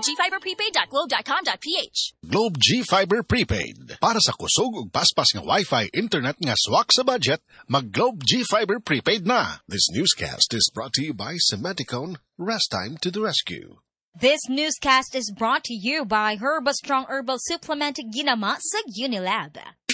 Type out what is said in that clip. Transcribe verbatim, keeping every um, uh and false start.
g fiber prepaid dot globe dot com dot p h. Globe G Fiber Prepaid. Para sa kusog ug paspas nga Wi-Fi internet nga swak sa budget, mag Globe G Fiber Prepaid na. This newscast is brought to you by Semeticone. Rest time to the rescue. This newscast is brought to you by Herba Strong Herbal Supplement Ginama sa Unilab.